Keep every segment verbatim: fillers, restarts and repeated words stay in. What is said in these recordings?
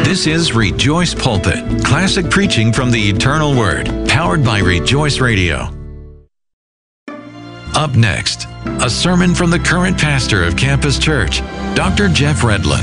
This is Rejoice Pulpit, classic preaching from the Eternal Word, powered by Rejoice Radio. Up next, a sermon from the current pastor of Campus Church, Doctor Jeff Redlin.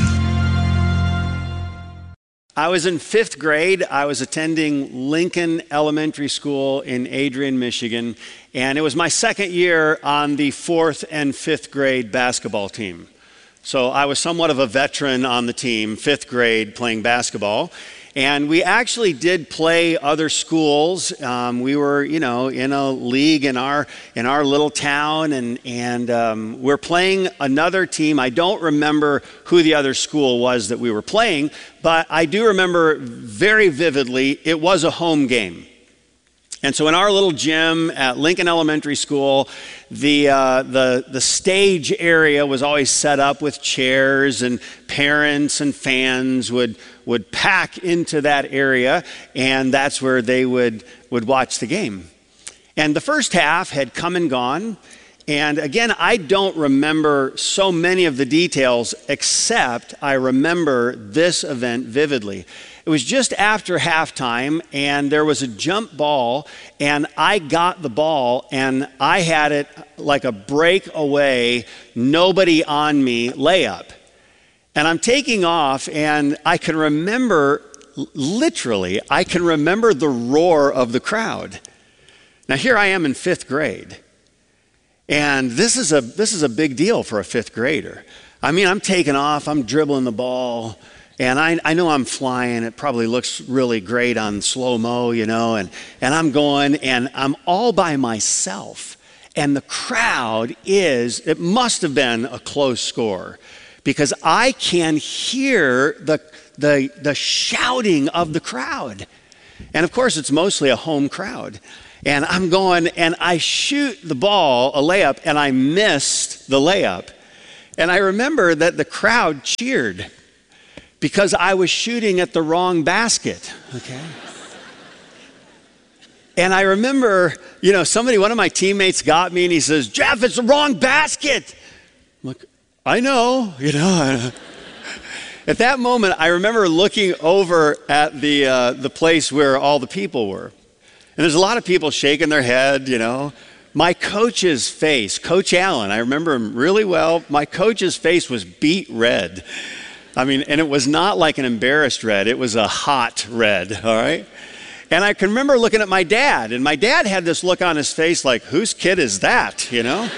I was in fifth grade. I was attending Lincoln Elementary School in Adrian, Michigan, and it was my second year on the fourth and fifth grade basketball team. So I was somewhat of a veteran on the team, fifth grade, playing basketball. And we actually did play other schools. Um, we were, you know, in a league in our in our little town, and and um, we're playing another team. I don't remember who the other school was that we were playing, but I do remember very vividly it was a home game. And so in our little gym at Lincoln Elementary School, the, uh, the, the stage area was always set up with chairs, and parents and fans would, would pack into that area, and that's where they would, would watch the game. And the first half had come and gone, and again, I don't remember so many of the details, except I remember this event vividly. It was just after halftime, and there was a jump ball, and I got the ball, and I had it like a breakaway, nobody on me layup. And I'm taking off, and I can remember, literally, I can remember the roar of the crowd. Now here I am in fifth grade, and this is a this is a big deal for a fifth grader. I mean, I'm taking off, I'm dribbling the ball, and I, I know I'm flying. It probably looks really great on slow-mo, you know, and, and I'm going, and I'm all by myself. And the crowd is, it must have been a close score, because I can hear the, the, the shouting of the crowd. And of course, it's mostly a home crowd. And I'm going, and I shoot the ball, a layup, and I missed the layup. And I remember that the crowd cheered, because I was shooting at the wrong basket, okay? And I remember, you know, somebody, one of my teammates got me, and he says, "Jeff, it's the wrong basket." I'm like, I know, you know. At that moment, I remember looking over at the uh, the place where all the people were. And there's a lot of people shaking their head, you know. My coach's face, Coach Allen, I remember him really well. My coach's face was beet red. I mean, and it was not like an embarrassed red. It was a hot red, all right? And I can remember looking at my dad, and my dad had this look on his face like, whose kid is that, you know?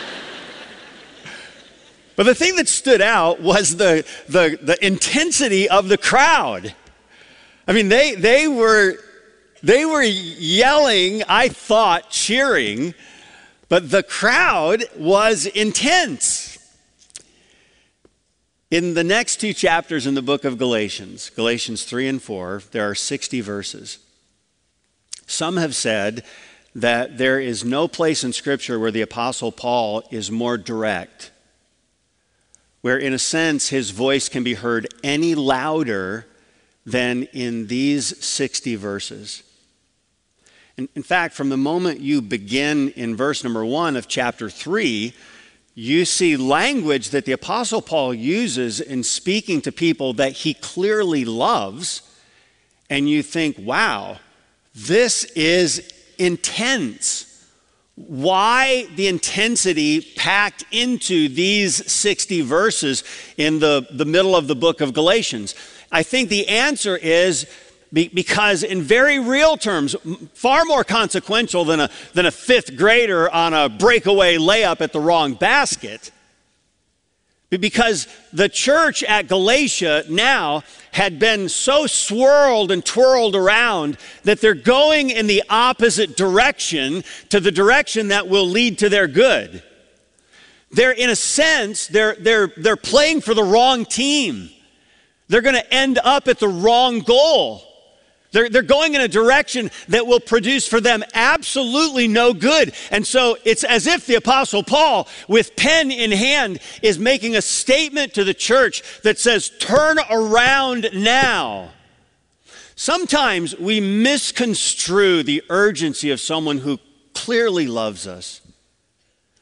But the thing that stood out was the, the, the intensity of the crowd. I mean, they, they, were, they were yelling, I thought, cheering, but the crowd was intense. In the next two chapters in the book of Galatians, Galatians three and four, there are sixty verses. Some have said that there is no place in Scripture where the Apostle Paul is more direct, where in a sense his voice can be heard any louder than in these sixty verses. In, in fact, from the moment you begin in verse number one of chapter three, you see language that the Apostle Paul uses in speaking to people that he clearly loves, and you think, wow, this is intense. Why the intensity packed into these sixty verses in the, the middle of the book of Galatians? I think the answer is because in very real terms, far more consequential than a, than a fifth grader on a breakaway layup at the wrong basket, because the church at Galatia now had been so swirled and twirled around that they're going in the opposite direction to the direction that will lead to their good. They're, in a sense, they're, they're, they're playing for the wrong team. They're going to end up at the wrong goal. They're, they're going in a direction that will produce for them absolutely no good. And so it's as if the Apostle Paul, with pen in hand, is making a statement to the church that says, turn around now. Sometimes we misconstrue the urgency of someone who clearly loves us.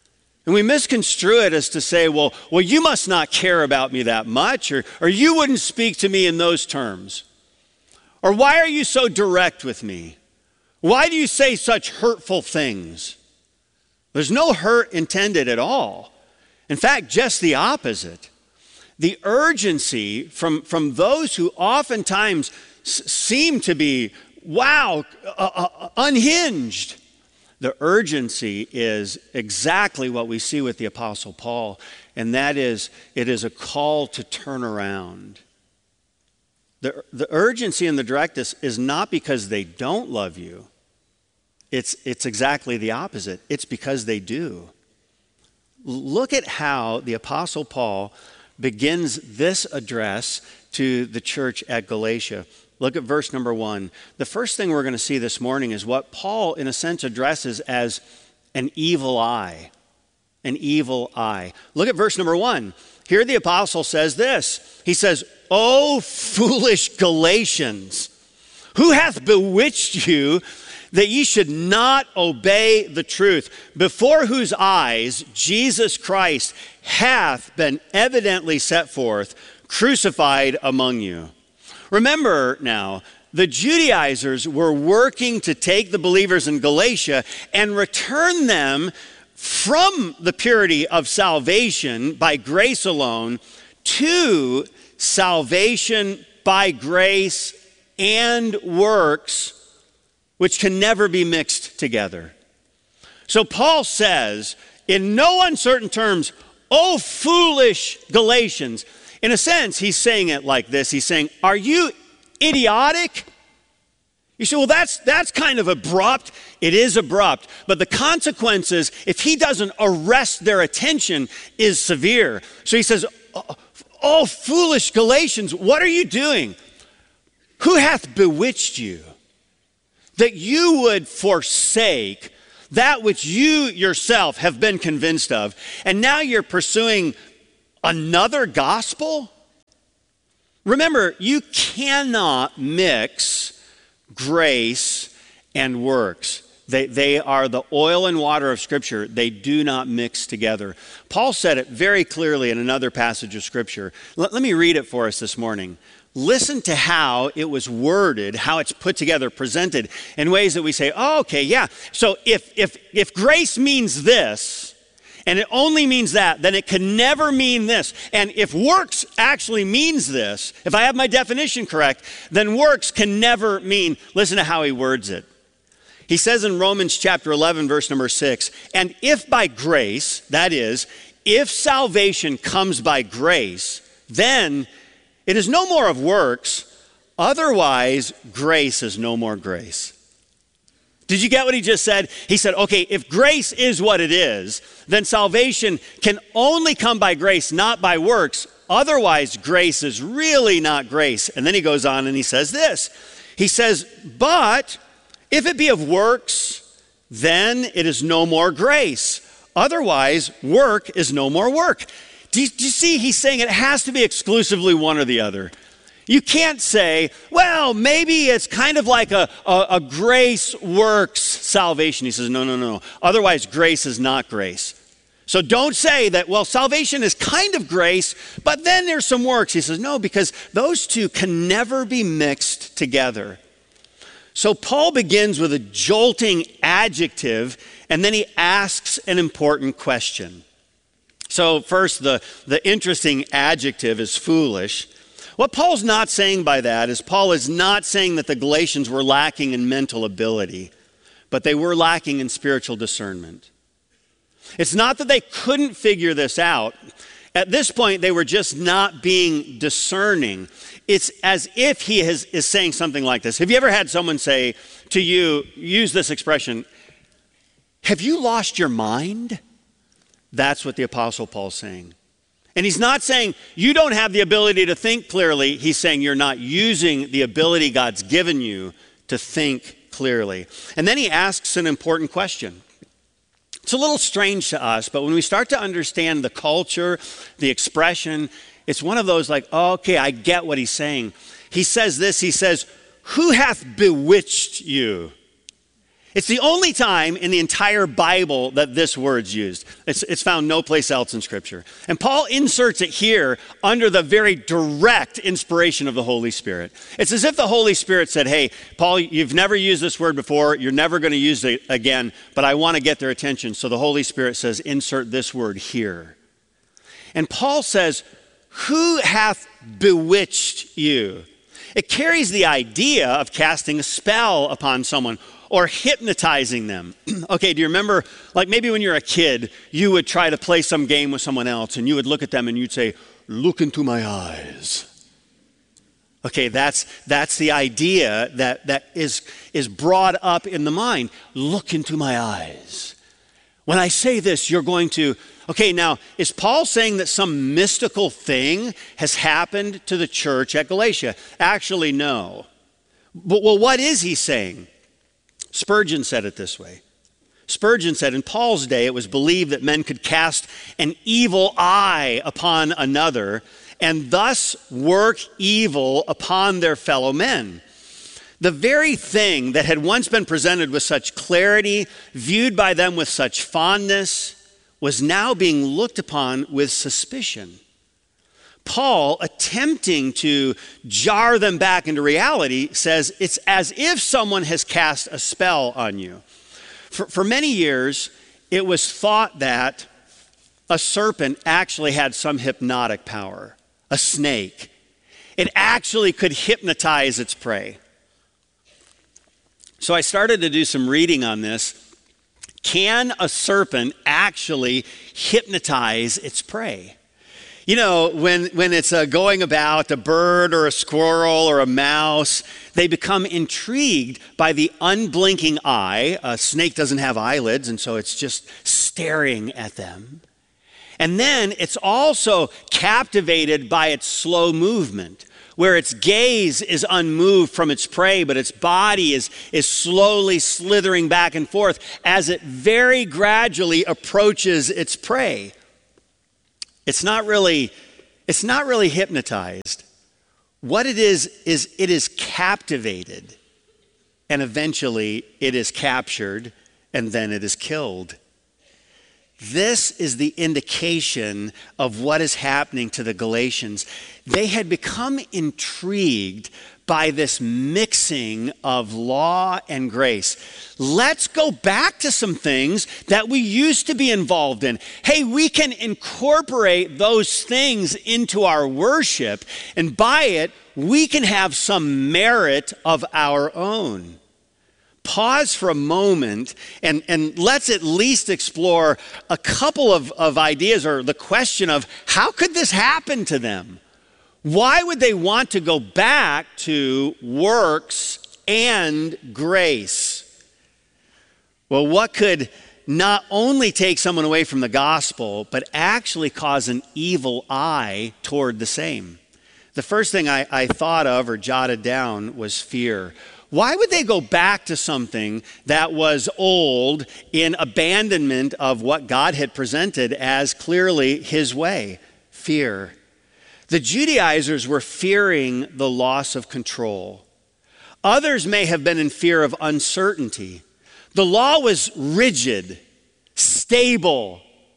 And we misconstrue it as to say, well, well, you must not care about me that much, or, or you wouldn't speak to me in those terms. Or why are you so direct with me? Why do you say such hurtful things? There's no hurt intended at all. In fact, just the opposite. The urgency from, from those who oftentimes s- seem to be, wow, uh, uh, unhinged. The urgency is exactly what we see with the Apostle Paul, and that is, it is a call to turn around. The, the urgency and the directness is not because they don't love you. It's, it's exactly the opposite. It's because they do. Look at how the Apostle Paul begins this address to the church at Galatia. Look at verse number one. The first thing we're going to see this morning is what Paul, in a sense, addresses as an evil eye. An evil eye. Look at verse number one. Here the apostle says this. He says, "O foolish Galatians, who hath bewitched you that ye should not obey the truth, before whose eyes Jesus Christ hath been evidently set forth, crucified among you." Remember now, the Judaizers were working to take the believers in Galatia and return them from the purity of salvation by grace alone to salvation by grace and works, which can never be mixed together. So Paul says, in no uncertain terms, "O foolish Galatians." In a sense, he's saying it like this. He's saying, are you idiotic? You say, well, that's, that's kind of abrupt. It is abrupt. But the consequences, if he doesn't arrest their attention, is severe. So he says, oh, oh, foolish Galatians, what are you doing? Who hath bewitched you that you would forsake that which you yourself have been convinced of, and now you're pursuing another gospel? Remember, you cannot mix grace and works. They, they are the oil and water of Scripture. They do not mix together. Paul said it very clearly in another passage of Scripture. Let, let me read it for us this morning. Listen to how it was worded, how it's put together, presented in ways that we say, oh, okay, yeah. So if, if, if grace means this, and it only means that, then it can never mean this. And if works actually means this, if I have my definition correct, then works can never mean, listen to how he words it. He says in Romans chapter eleven, verse number six, "And if by grace," that is, if salvation comes by grace, then it is no more of works, otherwise grace is no more grace. Did you get what he just said? He said, okay, if grace is what it is, then salvation can only come by grace, not by works. Otherwise, grace is really not grace. And then he goes on and he says this. He says, but if it be of works, then it is no more grace. Otherwise, work is no more work. Do you, do you see? He's saying it has to be exclusively one or the other. You can't say, well, maybe it's kind of like a, a, a grace works salvation. He says, no, no, no. Otherwise, grace is not grace. So don't say that, well, salvation is kind of grace, but then there's some works. He says, no, because those two can never be mixed together. So Paul begins with a jolting adjective, and then he asks an important question. So first, the, the interesting adjective is foolish. What Paul's not saying by that is Paul is not saying that the Galatians were lacking in mental ability, but they were lacking in spiritual discernment. It's not that they couldn't figure this out. At this point, they were just not being discerning. It's as if he has, is saying something like this. Have you ever had someone say to you, use this expression, have you lost your mind? That's what the Apostle Paul's saying. And he's not saying you don't have the ability to think clearly. He's saying you're not using the ability God's given you to think clearly. And then he asks an important question. It's a little strange to us, but when we start to understand the culture, the expression, it's one of those like, oh, okay, I get what he's saying. He says this, he says, who hath bewitched you? It's the only time in the entire Bible that this word's used. It's, it's found no place else in Scripture. And Paul inserts it here under the very direct inspiration of the Holy Spirit. It's as if the Holy Spirit said, hey, Paul, you've never used this word before. You're never going to use it again, but I want to get their attention. So the Holy Spirit says, insert this word here. And Paul says, who hath bewitched you? It carries the idea of casting a spell upon someone or hypnotizing them. Okay, do you remember, like maybe when you're a kid, you would try to play some game with someone else and you would look at them and you'd say, look into my eyes. Okay, that's that's the idea that, that is, is brought up in the mind. Look into my eyes. When I say this, you're going to, okay, now, is Paul saying that some mystical thing has happened to the church at Galatia? Actually, no. But, well, what is he saying? Spurgeon said it this way. Spurgeon said, in Paul's day, it was believed that men could cast an evil eye upon another and thus work evil upon their fellow men. The very thing that had once been presented with such clarity, viewed by them with such fondness, was now being looked upon with suspicion. Paul, attempting to jar them back into reality, says it's as if someone has cast a spell on you. For, for many years, it was thought that a serpent actually had some hypnotic power, a snake. It actually could hypnotize its prey. So I started to do some reading on this. Can a serpent actually hypnotize its prey? You know, when, when it's uh, going about a bird or a squirrel or a mouse, they become intrigued by the unblinking eye. A snake doesn't have eyelids, and so it's just staring at them. And then it's also captivated by its slow movement, where its gaze is unmoved from its prey, but its body is, is slowly slithering back and forth as it very gradually approaches its prey. It's not really, it's not really hypnotized. What it is, is it is captivated, and eventually it is captured, and then it is killed. This is the indication of what is happening to the Galatians. They had become intrigued by this mixing of law and grace. Let's go back to some things that we used to be involved in. Hey, we can incorporate those things into our worship, and by it, we can have some merit of our own. Pause for a moment and, and let's at least explore a couple of, of ideas, or the question of how could this happen to them? Why would they want to go back to works and grace? Well, what could not only take someone away from the gospel, but actually cause an evil eye toward the same? The first thing I, I thought of or jotted down was fear. Why would they go back to something that was old in abandonment of what God had presented as clearly his way? Fear. The Judaizers were fearing the loss of control. Others may have been in fear of uncertainty. The law was rigid, stable,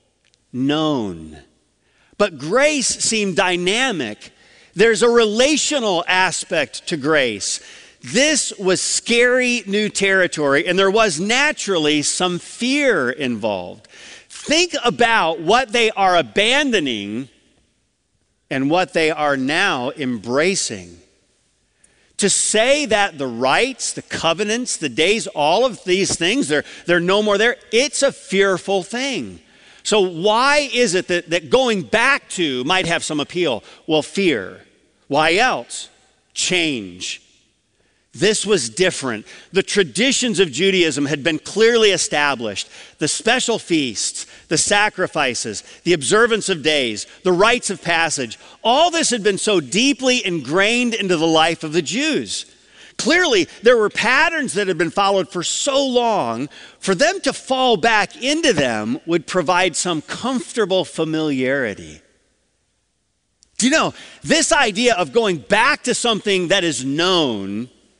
known. But grace seemed dynamic. There's a relational aspect to grace. This was scary new territory, and there was naturally some fear involved. Think about what they are abandoning and what they are now embracing. To say that the rights, the covenants, the days, all of these things, they're, they're no more there, it's a fearful thing. So why is it that, that going back to might have some appeal? Well, fear. Why else? Change. This was different. The traditions of Judaism had been clearly established. The special feasts, the sacrifices, the observance of days, the rites of passage, all this had been so deeply ingrained into the life of the Jews. Clearly, there were patterns that had been followed for so long. For them to fall back into them would provide some comfortable familiarity. Do you know, this idea of going back to something that is known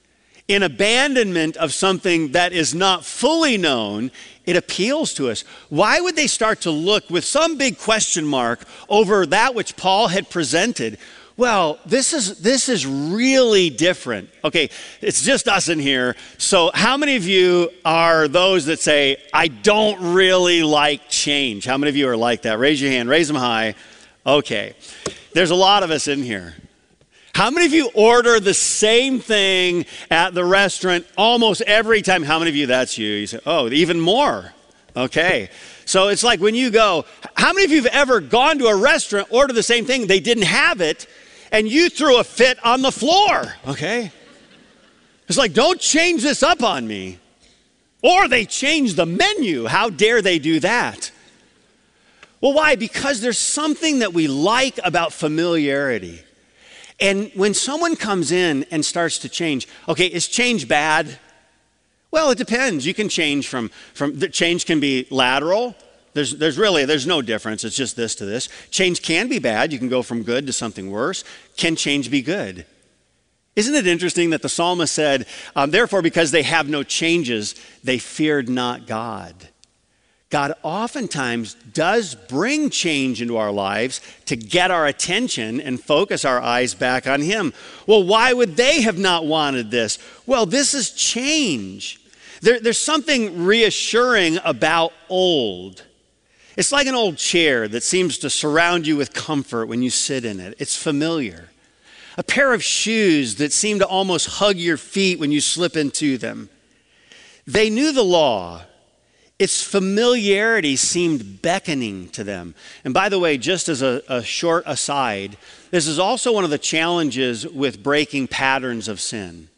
in abandonment of something that is not fully known, it appeals to us. Why would they start to look with some big question mark over that which Paul had presented? Well, this is this is really different. Okay, it's just us in here. So how many of you are those that say, I don't really like change? How many of you are like that? Raise your hand, raise them high. Okay, there's a lot of us in here. How many of you order the same thing at the restaurant almost every time? How many of you, that's you? You say, oh, even more. Okay. So it's like when you go, how many of you have ever gone to a restaurant, ordered the same thing, they didn't have it, and you threw a fit on the floor? Okay. It's like, don't change this up on me. Or they change the menu. How dare they do that? Well, why? Because there's something that we like about familiarity. And when someone comes in and starts to change, okay, is change bad? Well, it depends. You can change from, from the change can be lateral. There's, there's really, there's no difference. It's just this to this. Change can be bad. You can go from good to something worse. Can change be good? Isn't it interesting that the psalmist said, um, therefore, because they have no changes, they feared not God. God oftentimes does bring change into our lives to get our attention and focus our eyes back on Him. Well, why would they have not wanted this? Well, this is change. There, there's something reassuring about old. It's like an old chair that seems to surround you with comfort when you sit in it. It's familiar. A pair of shoes that seem to almost hug your feet when you slip into them. They knew the law. Its familiarity seemed beckoning to them. And by the way, just as a, a short aside, this is also one of the challenges with breaking patterns of sin.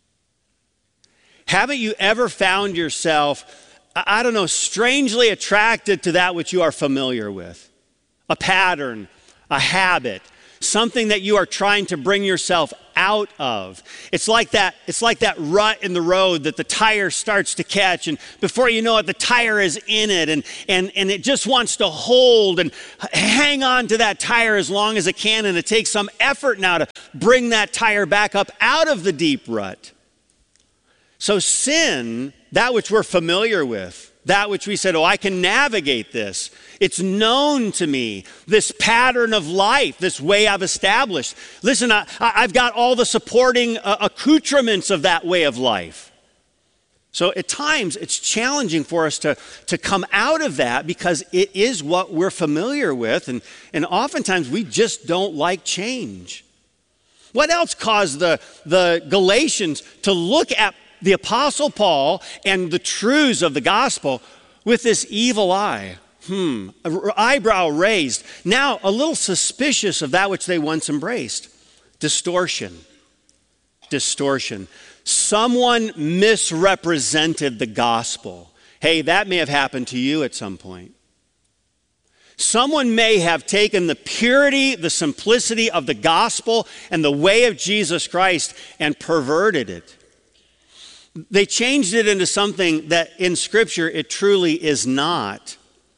Haven't you ever found yourself, I don't know, strangely attracted to that which you are familiar with? A pattern, a habit, something that you are trying to bring yourself out of. It's like that, it's like that rut in the road that the tire starts to catch, and before you know it, the tire is in it, and, and, and it just wants to hold and hang on to that tire as long as it can, and it takes some effort now to bring that tire back up out of the deep rut. So sin, that which we're familiar with, that which we said, oh, I can navigate this. It's known to me, this pattern of life, this way I've established. Listen, I, I've got all the supporting uh, accoutrements of that way of life. So at times, it's challenging for us to, to come out of that because it is what we're familiar with, and, and oftentimes we just don't like change. What else caused the, the Galatians to look at the Apostle Paul and the truths of the gospel with this evil eye? Hmm, eyebrow raised, now a little suspicious of that which they once embraced. Distortion. Distortion. Someone misrepresented the gospel. Hey, that may have happened to you at some point. Someone may have taken the purity, the simplicity of the gospel and the way of Jesus Christ and perverted it. They changed it into something that in Scripture it truly is not.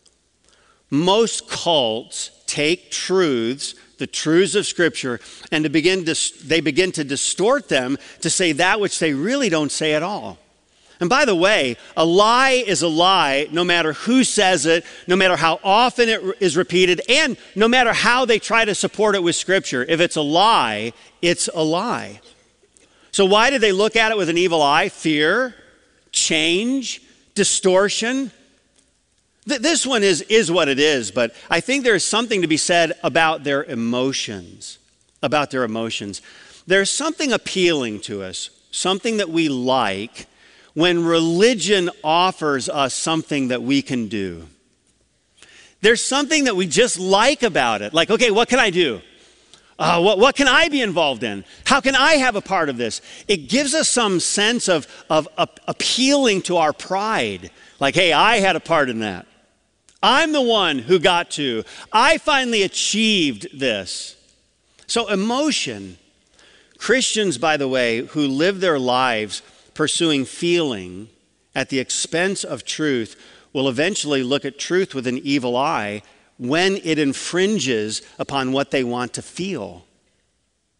Most cults take truths, the truths of Scripture, and to begin to, they begin to distort them to say that which they really don't say at all. And by the way, a lie is a lie no matter who says it, no matter how often it is repeated, and no matter how they try to support it with Scripture. If it's a lie, it's a lie. So why did they look at it with an evil eye? Fear, change, distortion. Th- this one is, is what it is, but I think there is something to be said about their emotions, about their emotions. There's something appealing to us, something that we like when religion offers us something that we can do. There's something that we just like about it. Like, okay, what can I do? Uh, what, what can I be involved in? How can I have a part of this? It gives us some sense of, of uh, appealing to our pride. Like, hey, I had a part in that. I'm the one who got to. I finally achieved this. So emotion. Christians, by the way, who live their lives pursuing feeling at the expense of truth will eventually look at truth with an evil eye when it infringes upon what they want to feel.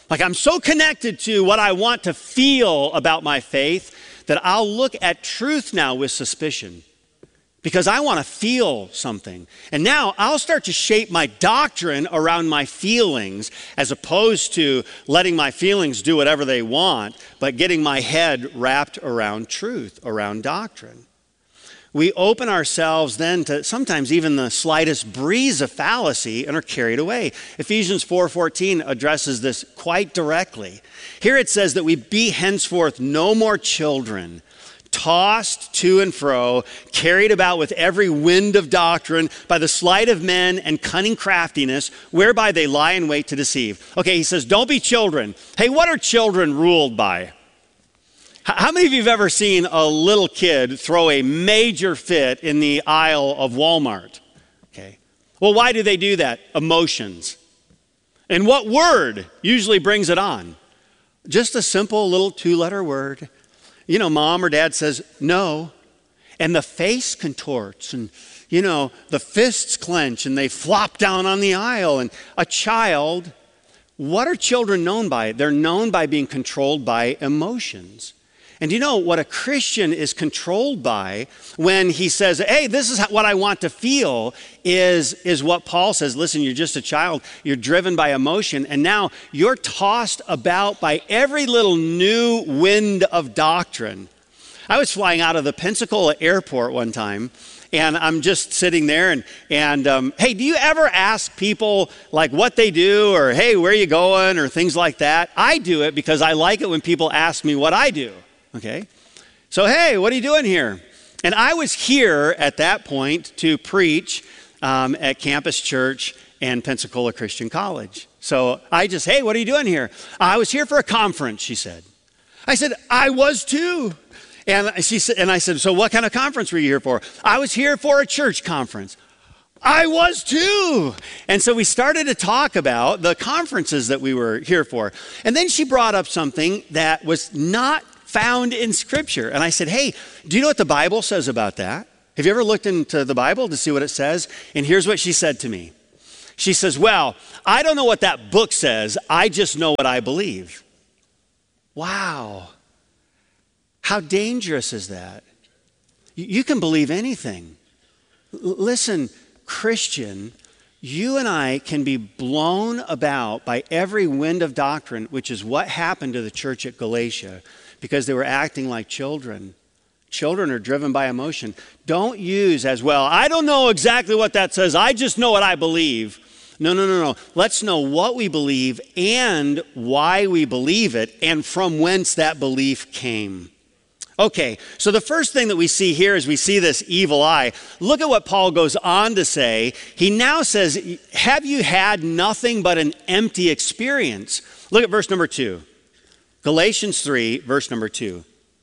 Like I'm so connected to what I want to feel about my faith that I'll look at truth now with suspicion because I want to feel something. And now I'll start to shape my doctrine around my feelings as opposed to letting my feelings do whatever they want, but getting my head wrapped around truth, around doctrine. We open ourselves then to sometimes even the slightest breeze of fallacy and are carried away. Ephesians four fourteen addresses this quite directly. Here it says that we be henceforth no more children, tossed to and fro, carried about with every wind of doctrine by the sleight of men and cunning craftiness, whereby they lie in wait to deceive. Okay, he says, don't be children. Hey, what are children ruled by? How many of you have ever seen a little kid throw a major fit in the aisle of Walmart? Okay. Well, why do they do that? Emotions. And what word usually brings it on? Just a simple little two-letter word. You know, mom or dad says no, and the face contorts, and, you know, the fists clench, and they flop down on the aisle. And a child, what are children known by? They're known by being controlled by emotions. And you know what a Christian is controlled by when he says, hey, this is what I want to feel, is, is what Paul says. Listen, you're just a child. You're driven by emotion. And now you're tossed about by every little new wind of doctrine. I was flying out of the Pensacola airport one time, and I'm just sitting there and, and um, hey, do you ever ask people like what they do or, hey, where are you going or things like that? I do it because I like it when people ask me what I do. Okay, so hey, what are you doing here? And I was here at that point to preach um, at Campus Church and Pensacola Christian College. So I just, hey, what are you doing here? I was here for a conference, she said. I said, I was too. And she said, and I said, so what kind of conference were you here for? I was here for a church conference. I was too. And so we started to talk about the conferences that we were here for. And then she brought up something that was not found in Scripture. And I said, hey, do you know what the Bible says about that? Have you ever looked into the Bible to see what it says? And here's what she said to me. She says, well, I don't know what that book says. I just know what I believe. Wow. How dangerous is that? You can believe anything. L- listen, Christian, you and I can be blown about by every wind of doctrine, which is what happened to the church at Galatia, because they were acting like children. Children are driven by emotion. Don't use as well, I don't know exactly what that says. I just know what I believe. No, no, no, no. Let's know what we believe and why we believe it and from whence that belief came. Okay, so the first thing that we see here is we see this evil eye. Look at what Paul goes on to say. He now says, have you had nothing but an empty experience? Look at verse number two. Galatians three, verse number two.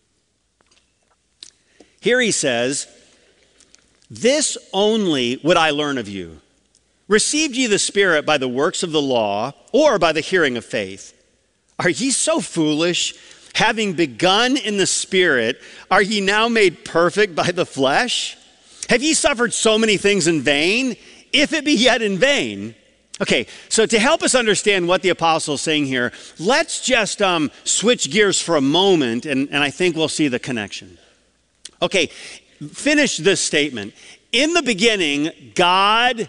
Here he says, this only would I learn of you. Received ye the Spirit by the works of the law or by the hearing of faith? Are ye so foolish? Having begun in the Spirit, are ye now made perfect by the flesh? Have ye suffered so many things in vain, if it be yet in vain? Okay, so to help us understand what the apostle is saying here, let's just um, switch gears for a moment, and, and I think we'll see the connection. Okay, finish this statement. In the beginning, God,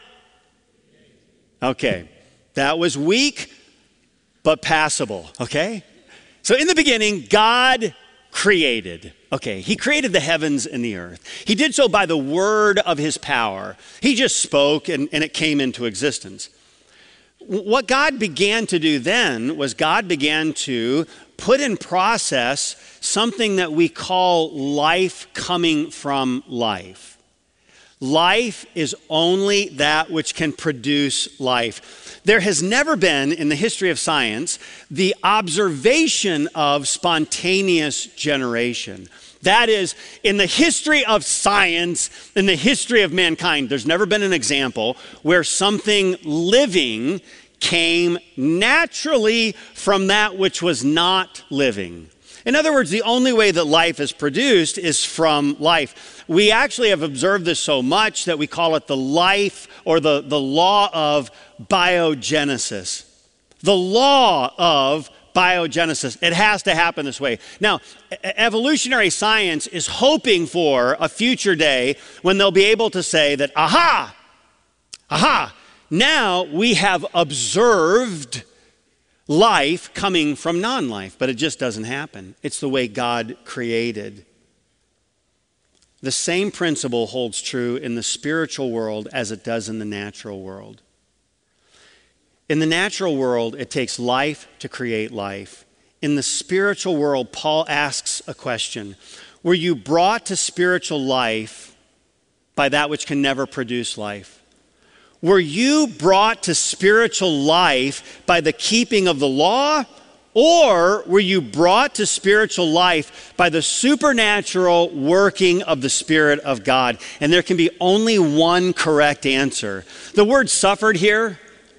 okay, that was weak, but passable, okay? So in the beginning, God created. Okay, he created the heavens and the earth. He did so by the word of his power. He just spoke and, and it came into existence. What God began to do then was God began to put in process something that we call life coming from life. Life is only that which can produce life. There has never been in the history of science the observation of spontaneous generation. That is, in the history of science, in the history of mankind, there's never been an example where something living came naturally from that which was not living. In other words, the only way that life is produced is from life. We actually have observed this so much that we call it the life or the, the law of biogenesis. The law of biogenesis. It has to happen this way. Now, evolutionary science is hoping for a future day when they'll be able to say that, aha, aha, now we have observed life coming from non-life, but it just doesn't happen. It's the way God created. The same principle holds true in the spiritual world as it does in the natural world. In the natural world, it takes life to create life. In the spiritual world, Paul asks a question. Were you brought to spiritual life by that which can never produce life? Were you brought to spiritual life by the keeping of the law? Or were you brought to spiritual life by the supernatural working of the Spirit of God? And there can be only one correct answer. The word suffered here,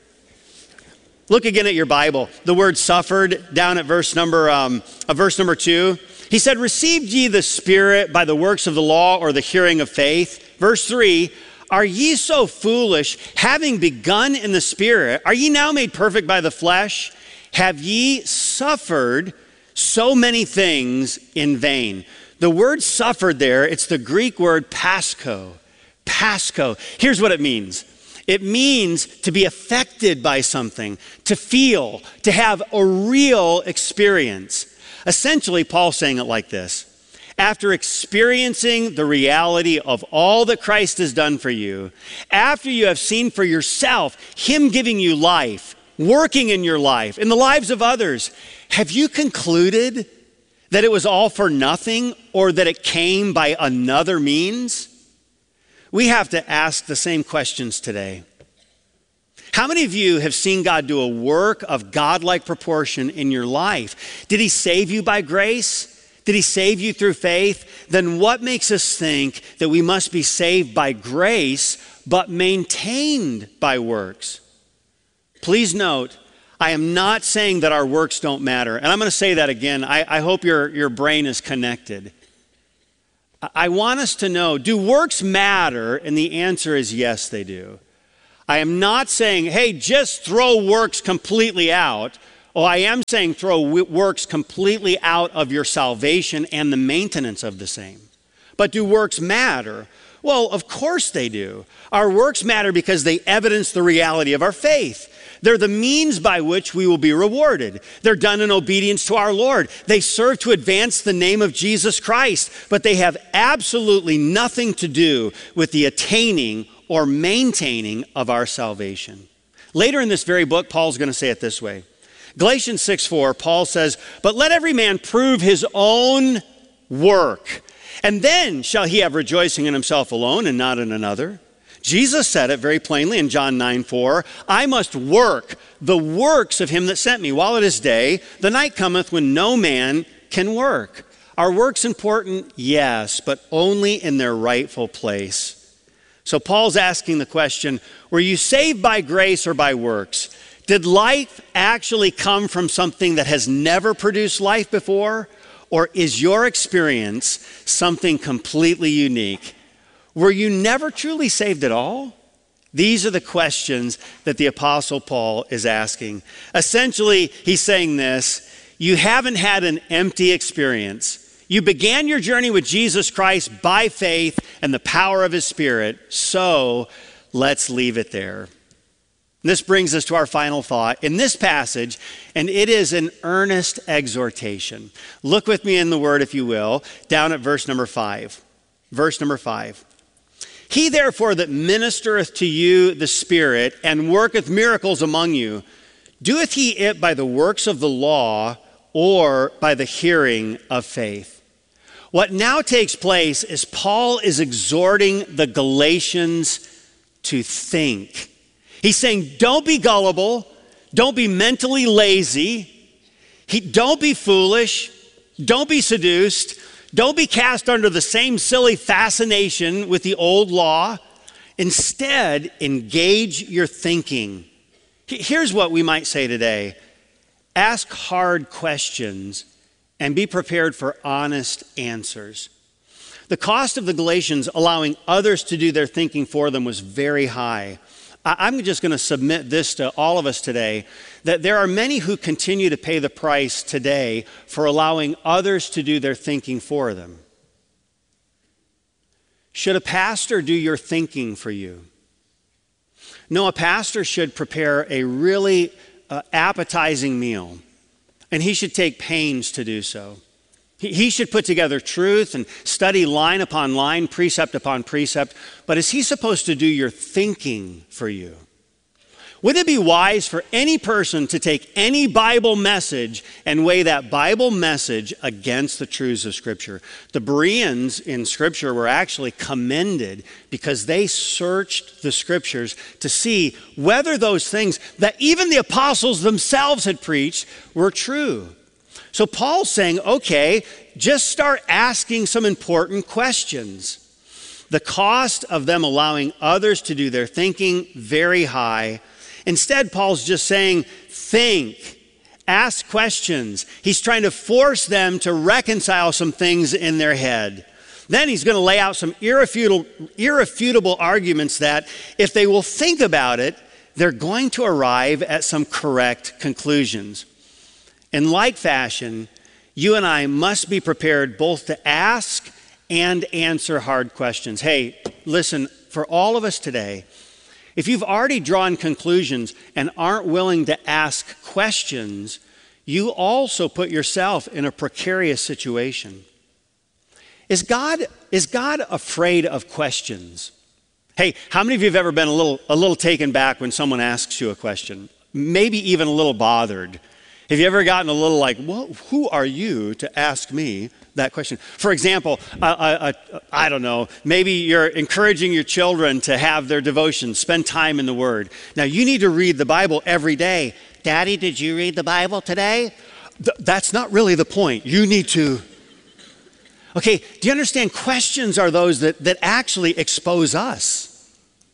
look again at your Bible. The word suffered down at verse number, um, uh, verse number two. He said, received ye the Spirit by the works of the law or the hearing of faith? Verse three, are ye so foolish, having begun in the Spirit, are ye now made perfect by the flesh? Have ye suffered so many things in vain? The word suffered there, it's the Greek word pascho. Pascho. Here's what it means. It means to be affected by something, to feel, to have a real experience. Essentially, Paul's saying it like this. After experiencing the reality of all that Christ has done for you, after you have seen for yourself him giving you life, working in your life, in the lives of others, have you concluded that it was all for nothing or that it came by another means? We have to ask the same questions today. How many of you have seen God do a work of godlike proportion in your life? Did he save you by grace? Did he save you through faith? Then what makes us think that we must be saved by grace but maintained by works? Please note, I am not saying that our works don't matter. And I'm going to say that again. I, I hope your, your brain is connected. I want us to know, do works matter? And the answer is yes, they do. I am not saying, hey, just throw works completely out. Oh, I am saying throw works completely out of your salvation and the maintenance of the same. But do works matter? Well, of course they do. Our works matter because they evidence the reality of our faith. They're the means by which we will be rewarded. They're done in obedience to our Lord. They serve to advance the name of Jesus Christ, but they have absolutely nothing to do with the attaining or maintaining of our salvation. Later in this very book, Paul's going to say it this way. Galatians six four, Paul says, but let every man prove his own work, and then shall he have rejoicing in himself alone and not in another. Jesus said it very plainly in John nine four, I must work the works of him that sent me while it is day. The night cometh when no man can work. Are works important? Yes, but only in their rightful place. So Paul's asking the question, were you saved by grace or by works? Did life actually come from something that has never produced life before? Or is your experience something completely unique? Were you never truly saved at all? These are the questions that the Apostle Paul is asking. Essentially, he's saying this, you haven't had an empty experience. You began your journey with Jesus Christ by faith and the power of his Spirit, so let's leave it there. This brings us to our final thought in this passage, and it is an earnest exhortation. Look with me in the word, if you will, down at verse number five. Verse number five. He therefore that ministereth to you the Spirit and worketh miracles among you, doeth he it by the works of the law or by the hearing of faith? What now takes place is Paul is exhorting the Galatians to think. He's saying, don't be gullible. Don't be mentally lazy. He, don't be foolish. Don't be seduced. Don't be cast under the same silly fascination with the old law. Instead, engage your thinking. Here's what we might say today. Ask hard questions and be prepared for honest answers. The cost of the Galatians allowing others to do their thinking for them was very high. I'm just going to submit this to all of us today, that there are many who continue to pay the price today for allowing others to do their thinking for them. Should a pastor do your thinking for you? No, a pastor should prepare a really uh, appetizing meal, and he should take pains to do so. He, he should put together truth and study line upon line, precept upon precept, but is he supposed to do your thinking for you? Would it be wise for any person to take any Bible message and weigh that Bible message against the truths of Scripture? The Bereans in Scripture were actually commended because they searched the Scriptures to see whether those things that even the apostles themselves had preached were true. So Paul's saying, okay, just start asking some important questions. The cost of them allowing others to do their thinking, very high. Instead, Paul's just saying, think, ask questions. He's trying to force them to reconcile some things in their head. Then he's going to lay out some irrefutable, irrefutable arguments that, if they will think about it, they're going to arrive at some correct conclusions. In like fashion, you and I must be prepared both to ask and answer hard questions. Hey, listen, for all of us today, if you've already drawn conclusions and aren't willing to ask questions, you also put yourself in a precarious situation. Is God, is God afraid of questions? Hey, how many of you have ever been a little, a little taken back when someone asks you a question? Maybe even a little bothered. Have you ever gotten a little like, well, who are you to ask me that question? For example, uh, uh, uh, I don't know, maybe you're encouraging your children to have their devotions, spend time in the Word. Now, you need to read the Bible every day. Daddy, did you read the Bible today? Th- that's not really the point. You need to. Okay, do you understand? Questions are those that, that actually expose us.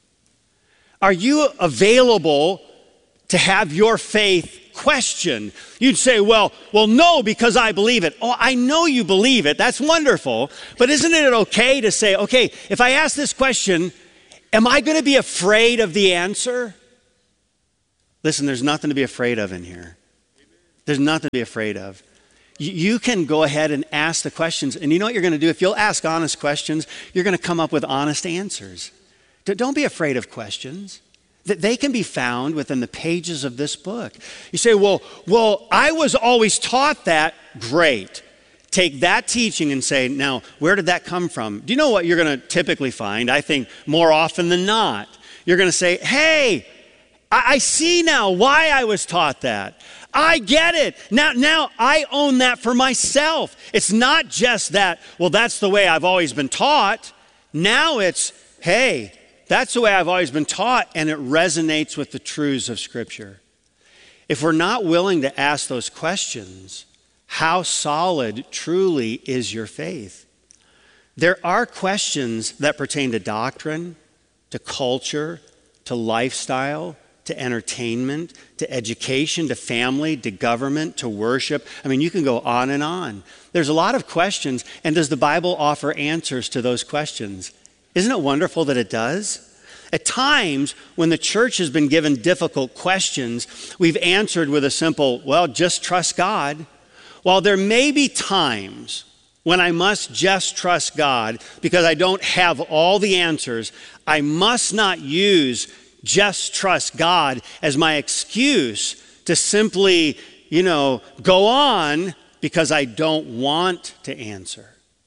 Are you available to have your faith question? You'd say, well, well, no, because I believe it. Oh, I know you believe it. That's wonderful. But isn't it okay to say, okay, if I ask this question, am I going to be afraid of the answer? Listen, there's nothing to be afraid of in here. There's nothing to be afraid of. You, you can go ahead and ask the questions. And you know what you're going to do? If you'll ask honest questions, you're going to come up with honest answers. Don't be afraid of questions. That they can be found within the pages of this book. You say, well, well, I was always taught that. Great. Take that teaching and say, now, where did that come from? Do you know what you're going to typically find? I think more often than not, you're going to say, hey, I, I see now why I was taught that. I get it. Now, now I own that for myself. It's not just that, well, that's the way I've always been taught. Now it's, hey, that's the way I've always been taught, and it resonates with the truths of Scripture. If we're not willing to ask those questions, how solid truly is your faith? There are questions that pertain to doctrine, to culture, to lifestyle, to entertainment, to education, to family, to government, to worship. I mean, you can go on and on. There's a lot of questions, and does the Bible offer answers to those questions? Isn't it wonderful that it does? At times, when the church has been given difficult questions, we've answered with a simple, well, just trust God. While there may be times when I must just trust God because I don't have all the answers, I must not use just trust God as my excuse to simply, you know, go on because I don't want to answer.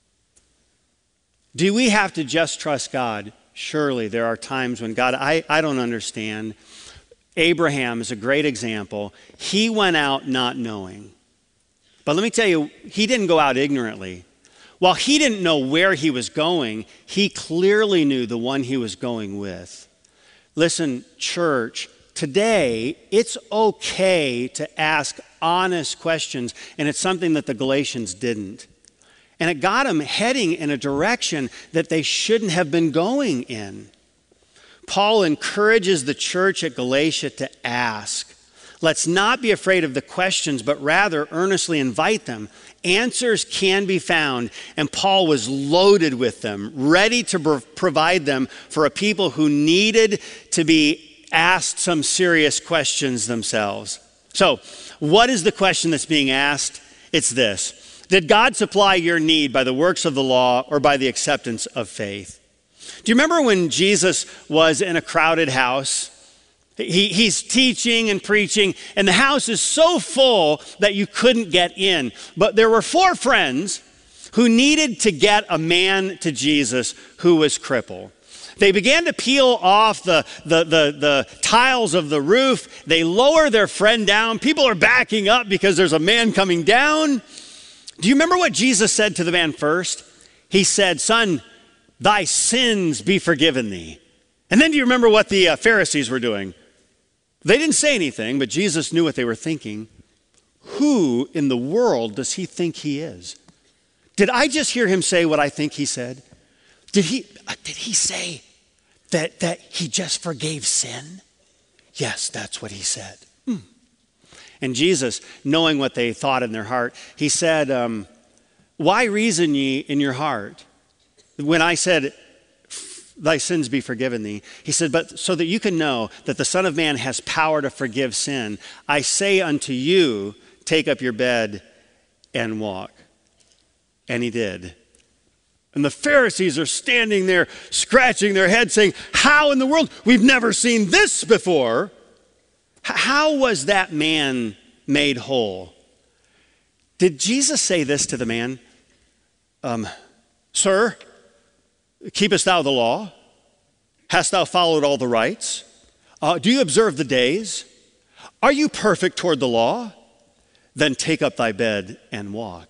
Do we have to just trust God? Surely there are times when God, I, I don't understand. Abraham is a great example. He went out not knowing. But let me tell you, he didn't go out ignorantly. While he didn't know where he was going, he clearly knew the one he was going with. Listen, church, today it's okay to ask honest questions, and it's something that the Galatians didn't. And it got them heading in a direction that they shouldn't have been going in. Paul encourages the church at Galatia to ask. Let's not be afraid of the questions, but rather earnestly invite them. Answers can be found, and Paul was loaded with them, ready to provide them for a people who needed to be asked some serious questions themselves. So, what is the question that's being asked? It's this: did God supply your need by the works of the law or by the acceptance of faith? Do you remember when Jesus was in a crowded house? He, he's teaching and preaching, and the house is so full that you couldn't get in. But there were four friends who needed to get a man to Jesus who was crippled. They began to peel off the, the, the, the tiles of the roof. They lower their friend down. People are backing up because there's a man coming down. Do you remember what Jesus said to the man first? He said, "Son, thy sins be forgiven thee." And then do you remember what the uh, Pharisees were doing? They didn't say anything, but Jesus knew what they were thinking. Who in the world does he think he is? Did I just hear him say what I think he said? Did he, uh, did he say that, that he just forgave sin? Yes, that's what he said. Hmm. And Jesus, knowing what they thought in their heart, he said, um, "Why reason ye in your heart? When I said, thy sins be forgiven thee," he said, "but so that you can know that the Son of Man has power to forgive sin, I say unto you, take up your bed and walk." And he did. And the Pharisees are standing there scratching their heads saying, "How in the world? We've never seen this before." How was that man made whole? Did Jesus say this to the man? Um, "Sir, keepest thou the law? Hast thou followed all the rites? Uh, do you observe the days? Are you perfect toward the law? Then take up thy bed and walk."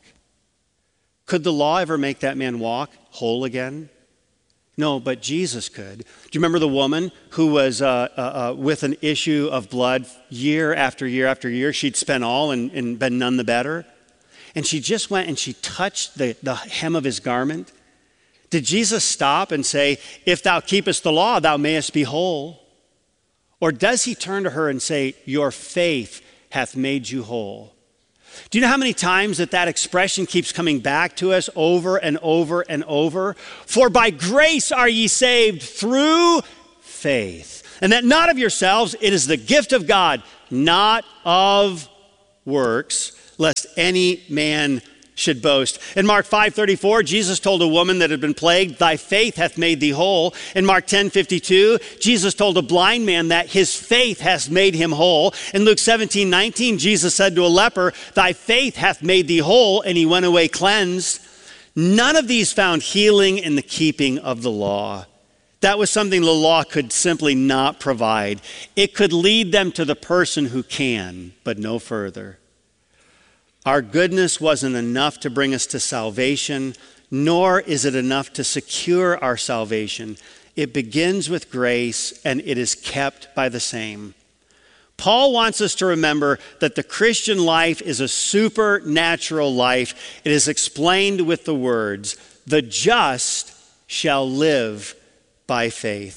Could the law ever make that man walk whole again? No, but Jesus could. Do you remember the woman who was uh, uh, uh, with an issue of blood year after year after year? She'd spent all and, and been none the better. And she just went and she touched the, the hem of his garment. Did Jesus stop and say, "If thou keepest the law, thou mayest be whole"? Or does he turn to her and say, "Your faith hath made you whole"? Do you know how many times that that expression keeps coming back to us over and over and over? For by grace are ye saved through faith. And that not of yourselves, it is the gift of God, not of works, lest any man should boast. In Mark five thirty-four, Jesus told a woman that had been plagued, "Thy faith hath made thee whole." In Mark ten fifty-two, Jesus told a blind man that his faith has made him whole. In Luke seventeen nineteen, Jesus said to a leper, "Thy faith hath made thee whole," and he went away cleansed. None of these found healing in the keeping of the law. That was something the law could simply not provide. It could lead them to the person who can, but no further. Our goodness wasn't enough to bring us to salvation, nor is it enough to secure our salvation. It begins with grace, and it is kept by the same. Paul wants us to remember that the Christian life is a supernatural life. It is explained with the words, "The just shall live by faith."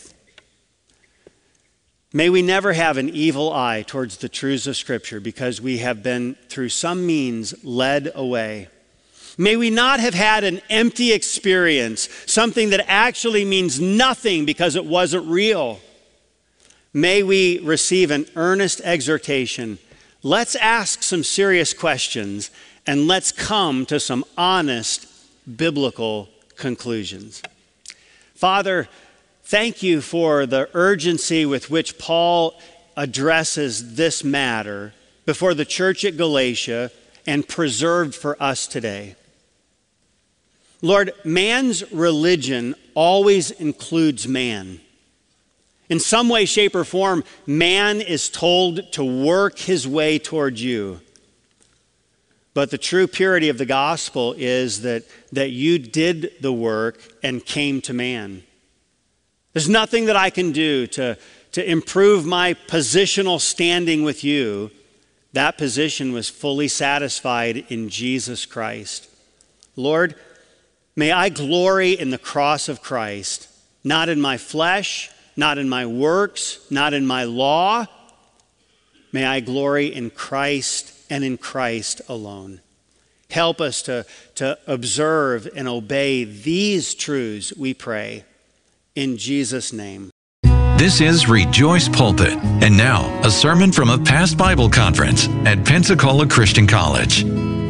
May we never have an evil eye towards the truths of Scripture because we have been, through some means, led away. May we not have had an empty experience, something that actually means nothing because it wasn't real. May we receive an earnest exhortation. Let's ask some serious questions and let's come to some honest biblical conclusions. Father, thank you for the urgency with which Paul addresses this matter before the church at Galatia and preserved for us today. Lord, man's religion always includes man. In some way, shape, or form, man is told to work his way toward you. But the true purity of the gospel is that, that you did the work and came to man. There's nothing that I can do to, to improve my positional standing with you. That position was fully satisfied in Jesus Christ. Lord, may I glory in the cross of Christ, not in my flesh, not in my works, not in my law. May I glory in Christ and in Christ alone. Help us to, to observe and obey these truths, we pray. In Jesus' name. This is Rejoice Pulpit. And now, a sermon from a past Bible conference at Pensacola Christian College.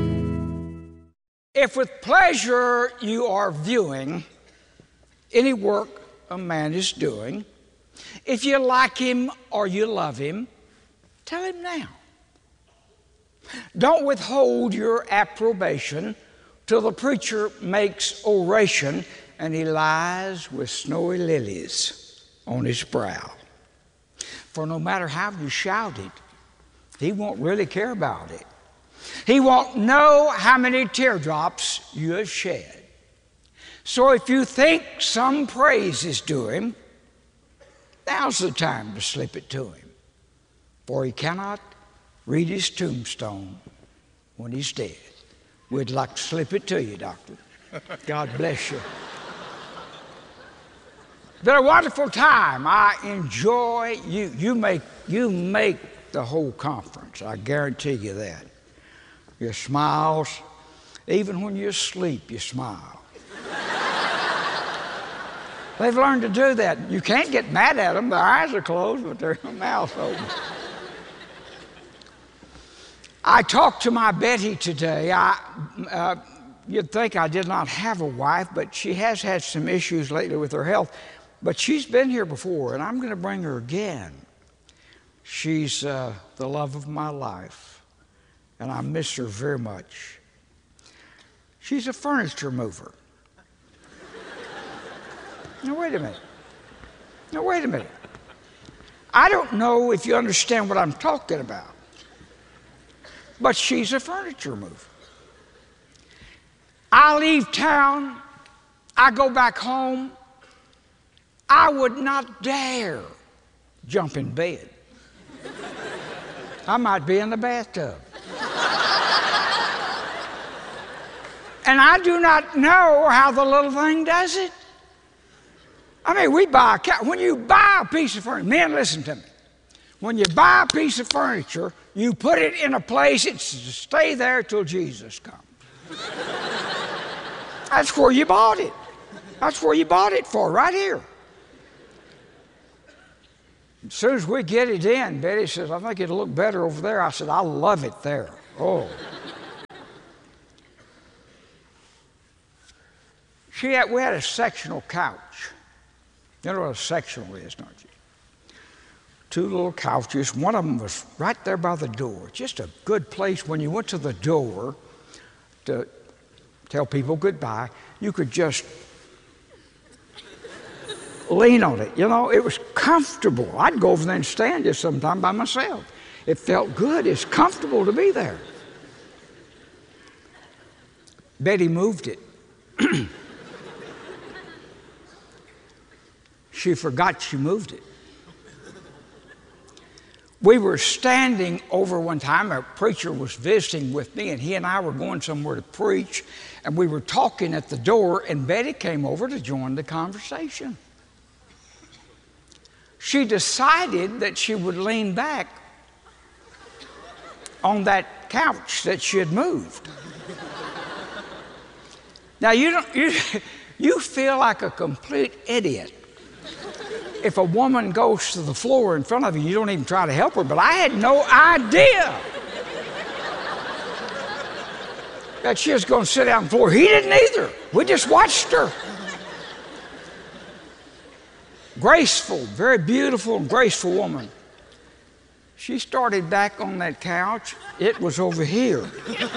If with pleasure you are viewing any work a man is doing, if you like him or you love him, tell him now. Don't withhold your approbation till the preacher makes oration and he lies with snowy lilies on his brow. For no matter how you shout it, he won't really care about it. He won't know how many teardrops you have shed. So if you think some praise is due him, now's the time to slip it to him. For he cannot read his tombstone when he's dead. We'd like to slip it to you, Doctor. God bless you. Been a wonderful time. I enjoy you. You make you make the whole conference. I guarantee you that. Your smiles, even when you sleep, you smile. They've learned to do that. You can't get mad at them. Their eyes are closed, but their mouth's open. I talked to my Betty today. I, uh, you'd think I did not have a wife, but she has had some issues lately with her health. But she's been here before, and I'm going to bring her again. She's uh, the love of my life, and I miss her very much. She's a furniture mover. Now, wait a minute. Now, wait a minute. I don't know if you understand what I'm talking about, but she's a furniture mover. I leave town, I go back home, I would not dare jump in bed. I might be in the bathtub. And I do not know how the little thing does it. I mean, we buy a cat. When you buy a piece of furniture, men, listen to me. When you buy a piece of furniture, you put it in a place, it's to stay there till Jesus comes. That's where you bought it. That's where you bought it for, right here. As soon as we get it in, Betty says, I think it'll look better over there. I said, I love it there. Oh. She had, we had a sectional couch. You know what a sectional is, don't you? Two little couches. One of them was right there by the door. Just a good place when you went to the door to tell people goodbye. You could just lean on it. You know, it was comfortable. I'd go over there and stand just sometime by myself. It felt good. It's comfortable to be there. Betty moved it. She forgot she moved it. We were standing over one time, a preacher was visiting with me, and he and I were going somewhere to preach, and we were talking at the door, and Betty came over to join the conversation. She decided that she would lean back on that couch that she had moved. Now, you don't, you, you feel like a complete idiot if a woman goes to the floor in front of you, you don't even try to help her, but I had no idea that she was going to sit down on the floor. He didn't either. We just watched her. Graceful, very beautiful and graceful woman. She started back on that couch. It was over here.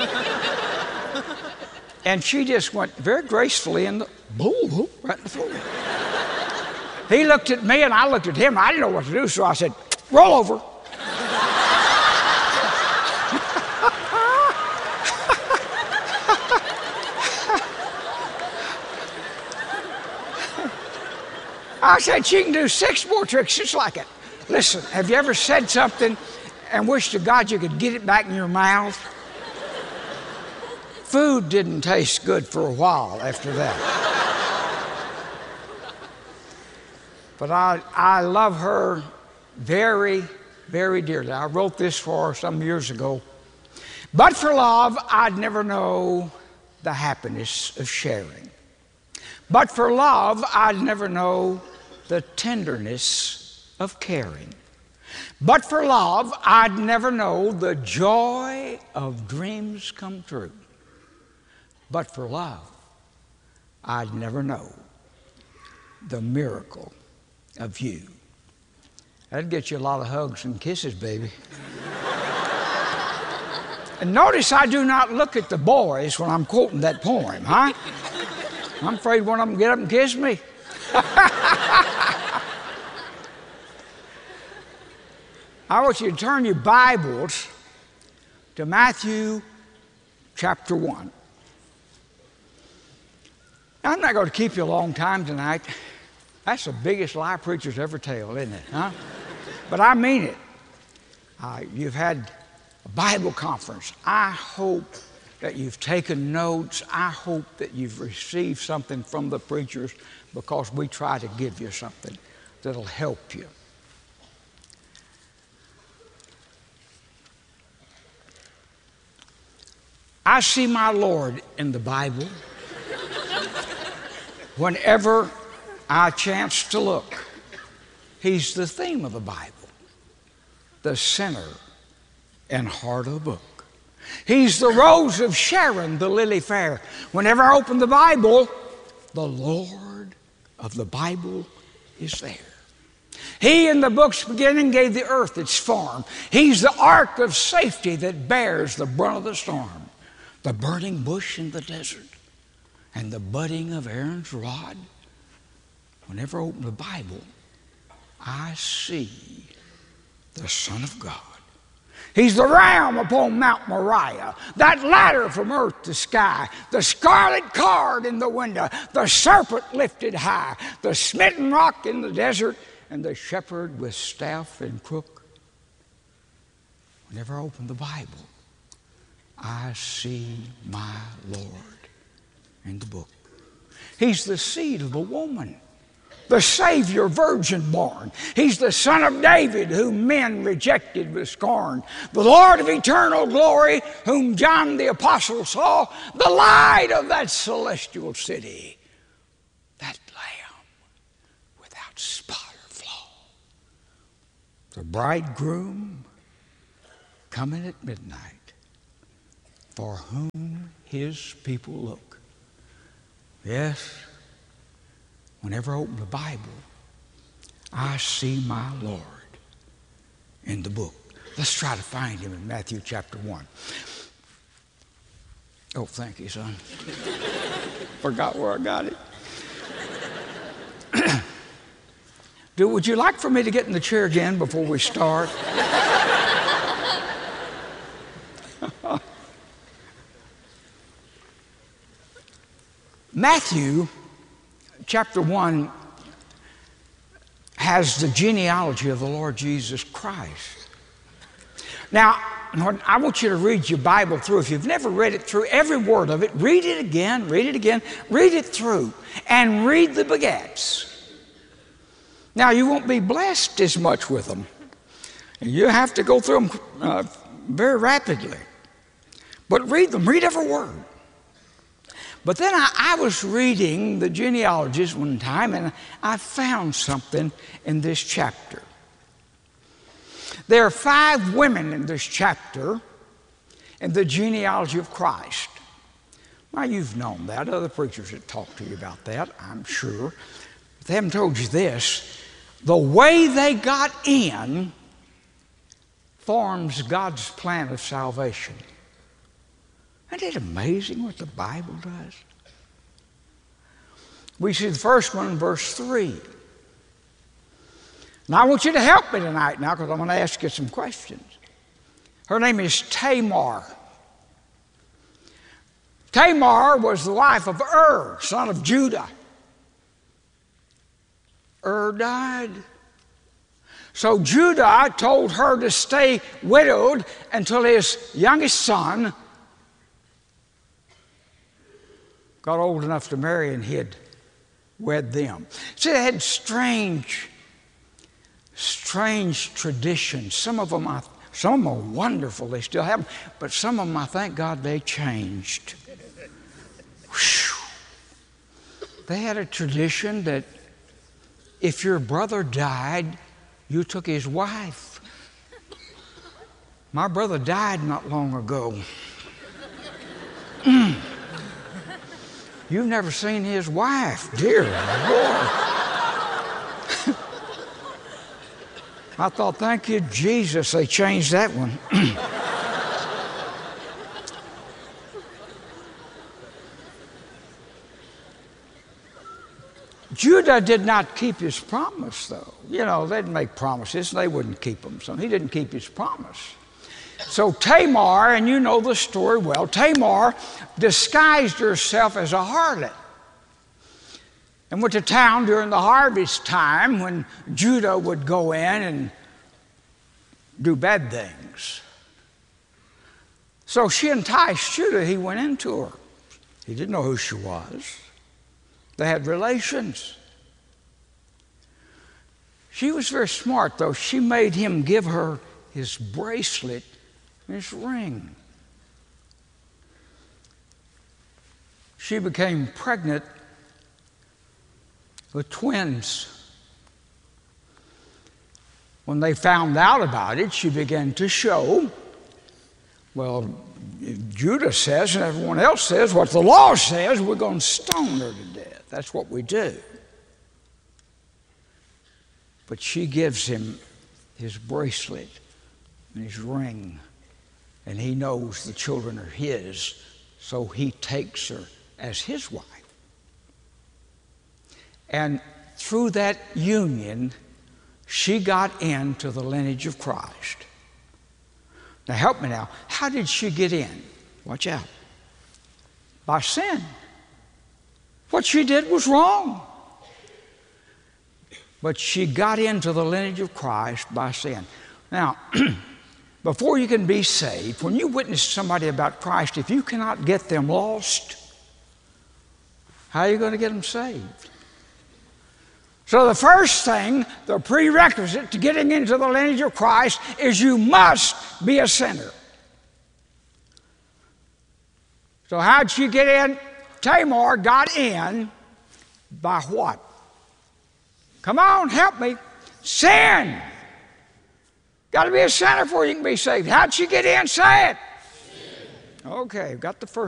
And she just went very gracefully in the, boom, right in the floor. He looked at me and I looked at him. I didn't know what to do, so I said, roll over. I said, she can do six more tricks just like it. Listen, have you ever said something and wished to God you could get it back in your mouth? Food didn't taste good for a while after that. But I, I love her very, very dearly. I wrote this for her some years ago. But for love, I'd never know the happiness of sharing. But for love, I'd never know the tenderness of caring. But for love, I'd never know the joy of dreams come true. But for love, I'd never know the miracle of you. That'd get you a lot of hugs and kisses, baby. And notice I do not look at the boys when I'm quoting that poem, huh? I'm afraid one of them get up and kiss me. I want you to turn your Bibles to Matthew chapter one. Now, I'm not going to keep you a long time tonight. That's the biggest lie preachers ever tell, isn't it? Huh? But I mean it. Uh, you've had a Bible conference. I hope that you've taken notes. I hope that you've received something from the preachers, because we try to give you something that'll help you. I see my Lord in the Bible whenever I chance to look. He's the theme of the Bible, the center and heart of the book. He's the rose of Sharon, the lily fair. Whenever I open the Bible, the Lord of the Bible is there. He in the book's beginning gave the earth its form. He's the ark of safety that bears the brunt of the storm. The burning bush in the desert and the budding of Aaron's rod. Whenever I open the Bible, I see the Son of God. He's the ram upon Mount Moriah, that ladder from earth to sky, the scarlet cord in the window, the serpent lifted high, the smitten rock in the desert, and the shepherd with staff and crook. Whenever I open the Bible, I see my Lord in the book. He's the seed of a woman, the Savior virgin born. He's the Son of David, whom men rejected with scorn. The Lord of eternal glory, whom John the Apostle saw, the light of that celestial city, that Lamb without spot or flaw. The bridegroom coming at midnight, for whom his people look. Yes, whenever I open the Bible, I see my Lord in the book. Let's try to find him in Matthew chapter one. Oh, thank you, son. Forgot where I got it. Do, would you like for me to get in the chair again before we start? Matthew chapter one has the genealogy of the Lord Jesus Christ. Now, I want you to read your Bible through. If you've never read it through, every word of it, read it again, read it again, read it through, and read the begats. Now, you won't be blessed as much with them. You have to go through them uh, very rapidly. But read them, read every word. But then I, I was reading the genealogies one time, and I found something in this chapter. There are five women in this chapter in the genealogy of Christ. Now, you've known that. Other preachers have talked to you about that, I'm sure. But they haven't told you this. The way they got in forms God's plan of salvation. Isn't it amazing what the Bible does? We see the first one in verse three. Now I want you to help me tonight now, because I'm going to ask you some questions. Her name is Tamar. Tamar was the wife of Ur, son of Judah. Ur died. So Judah told her to stay widowed until his youngest son got old enough to marry, and he'd wed them. See, they had strange, strange traditions. Some of them, I, some of them are wonderful. They still have them. But some of them, I thank God, they changed. Whew. They had a tradition that if your brother died, You took his wife. My brother died not long ago. Mm. You've never seen his wife, dear Lord. I thought, thank you, Jesus, they changed that one. Judah did not keep his promise, though. You know, they'd make promises, and they wouldn't keep them. So he didn't keep his promise. So Tamar, and you know the story well, Tamar disguised herself as a harlot and went to town during the harvest time when Judah would go in and do bad things. So she enticed Judah. He went into her. He didn't know who she was. They had relations. She was very smart, though. She made him give her his bracelet and his ring. She became pregnant with twins. When they found out about it, she began to show, well, Judah says and everyone else says what the law says, we're going to stone her to death. That's what we do. But she gives him his bracelet and his ring, and he knows the children are his, so he takes her as his wife. And through that union, she got into the lineage of Christ. Now help me now. How did she get in? Watch out. By sin. What she did was wrong. But she got into the lineage of Christ by sin. Now, before you can be saved, when you witness to somebody about Christ, if you cannot get them lost, how are you going to get them saved? So the first thing, the prerequisite to getting into the lineage of Christ is you must be a sinner. So how'd she get in? Tamar got in by what? Come on, help me. Sin. Got to be a sinner before you can be saved. How'd she get in? Say it. Okay, got the first.